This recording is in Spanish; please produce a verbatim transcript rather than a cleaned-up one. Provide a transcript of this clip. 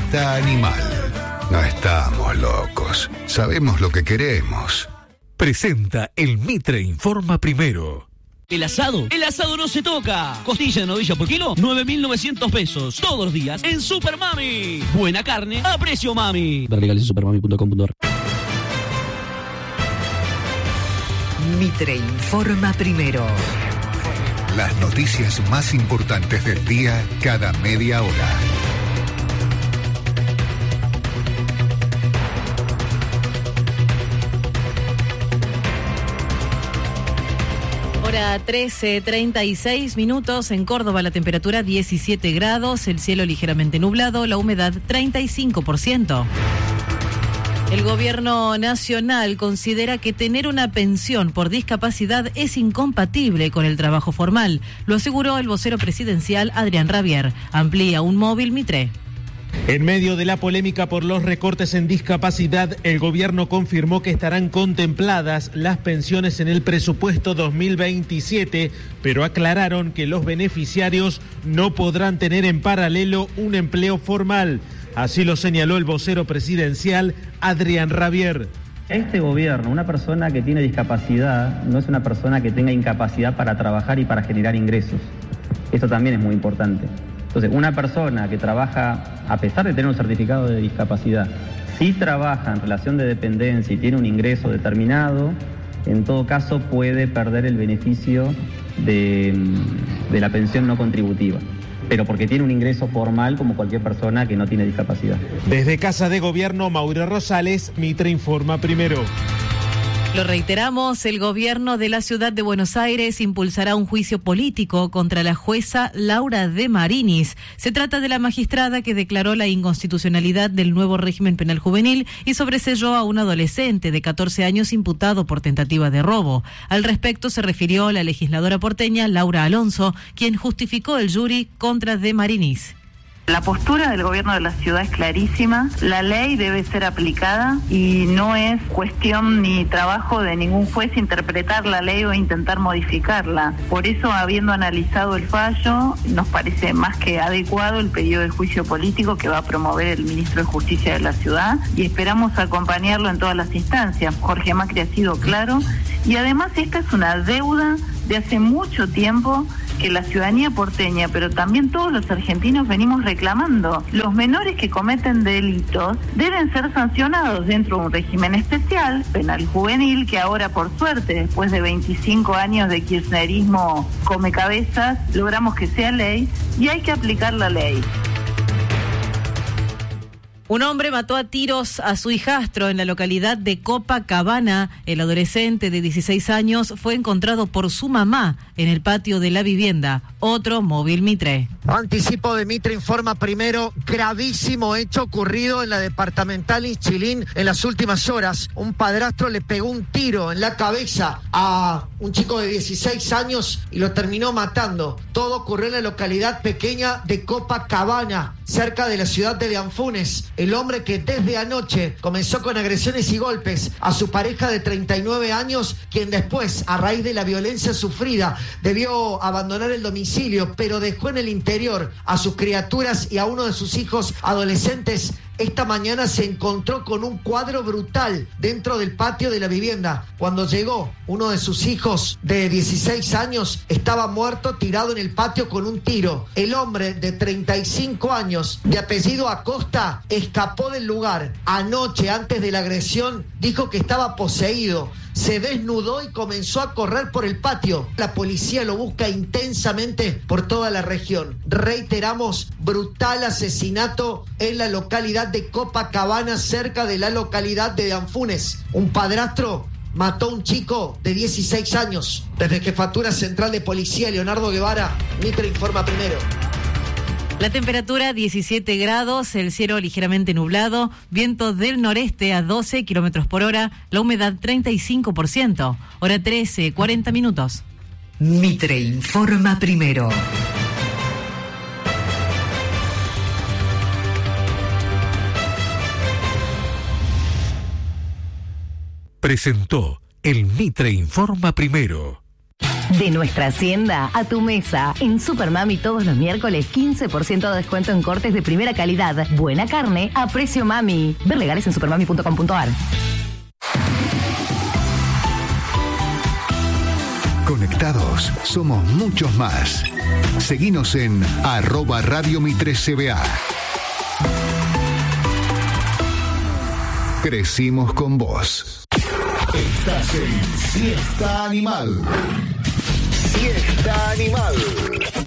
Bienestar Animal. No estamos locos. Sabemos lo que queremos. Presenta el Mitre Informa Primero. El asado, el asado no se toca. Costilla de novilla por kilo, nueve mil novecientos pesos. Todos los días en Super Mami. Buena carne a precio mami. Ver legales en supermami punto com punto ar. Mitre Informa Primero. Las noticias más importantes del día cada media hora. Hora trece, treinta y seis minutos. En Córdoba la temperatura diecisiete grados, el cielo ligeramente nublado, la humedad treinta y cinco por ciento. El gobierno nacional considera que tener una pensión por discapacidad es incompatible con el trabajo formal. Lo aseguró el vocero presidencial Adrián Rabier. Amplía un móvil Mitre. En medio de la polémica por los recortes en discapacidad, el gobierno confirmó que estarán contempladas las pensiones en el presupuesto dos mil veintisiete, pero aclararon que los beneficiarios no podrán tener en paralelo un empleo formal. Así lo señaló el vocero presidencial Adrián Rabier. Este gobierno, una persona que tiene discapacidad, no es una persona que tenga incapacidad para trabajar y para generar ingresos. Esto también es muy importante. Entonces, una persona que trabaja, a pesar de tener un certificado de discapacidad, si trabaja en relación de dependencia y tiene un ingreso determinado, en todo caso puede perder el beneficio de, de la pensión no contributiva, pero porque tiene un ingreso formal como cualquier persona que no tiene discapacidad. Desde Casa de Gobierno, Mauro Rosales, Mitre Informa Primero. Lo reiteramos, el gobierno de la ciudad de Buenos Aires impulsará un juicio político contra la jueza Laura de Marinis. Se trata de la magistrada que declaró la inconstitucionalidad del nuevo régimen penal juvenil y sobreseyó a un adolescente de catorce años imputado por tentativa de robo. Al respecto se refirió la legisladora porteña Laura Alonso, quien justificó el jury contra de Marinis. La postura del gobierno de la ciudad es clarísima, la ley debe ser aplicada y no es cuestión ni trabajo de ningún juez interpretar la ley o intentar modificarla. Por eso, habiendo analizado el fallo, nos parece más que adecuado el pedido de juicio político que va a promover el ministro de Justicia de la ciudad y esperamos acompañarlo en todas las instancias. Jorge Macri ha sido claro y además esta es una deuda de hace mucho tiempo que la ciudadanía porteña, pero también todos los argentinos venimos reclamando. Los menores que cometen delitos deben ser sancionados dentro de un régimen especial, penal juvenil, que ahora por suerte, después de veinticinco años de kirchnerismo come cabezas, logramos que sea ley y hay que aplicar la ley. Un hombre mató a tiros a su hijastro en la localidad de Copacabana. El adolescente de dieciséis años fue encontrado por su mamá en el patio de la vivienda. Otro móvil Mitre. Anticipo de Mitre Informa Primero, gravísimo hecho ocurrido en la departamental Ischilín en las últimas horas. Un padrastro le pegó un tiro en la cabeza a un chico de dieciséis años y lo terminó matando. Todo ocurrió en la localidad pequeña de Copacabana, cerca de la ciudad de Anfunes. El hombre que desde anoche comenzó con agresiones y golpes a su pareja de treinta y nueve años, quien después, a raíz de la violencia sufrida, debió abandonar el domicilio, pero dejó en el interior a sus criaturas y a uno de sus hijos adolescentes. Esta mañana se encontró con un cuadro brutal dentro del patio de la vivienda. Cuando llegó, uno de sus hijos de dieciséis años estaba muerto tirado en el patio con un tiro. El hombre de treinta y cinco años, de apellido Acosta, escapó del lugar. Anoche, antes de la agresión, dijo que estaba poseído. Se desnudó y comenzó a correr por el patio. La policía lo busca intensamente por toda la región. Reiteramos, brutal asesinato en la localidad de Copacabana, cerca de la localidad de Anfunes. Un padrastro mató a un chico de dieciséis años. Desde Jefatura Central de Policía, Leonardo Guevara, Mitre Informa Primero. La temperatura diecisiete grados, el cielo ligeramente nublado, viento del noreste a doce kilómetros por hora, la humedad treinta y cinco por ciento. Hora trece, cuarenta minutos. Mitre Informa Primero. Presentó el Mitre Informa Primero. De nuestra hacienda a tu mesa. En Supermami todos los miércoles quince por ciento de descuento en cortes de primera calidad. Buena carne a precio mami. Ver legales en supermami punto com punto a r. Conectados, somos muchos más. Seguinos en arroba Radio Mitre C B A. Crecimos con vos. Estás en Siesta Animal. Siesta Animal.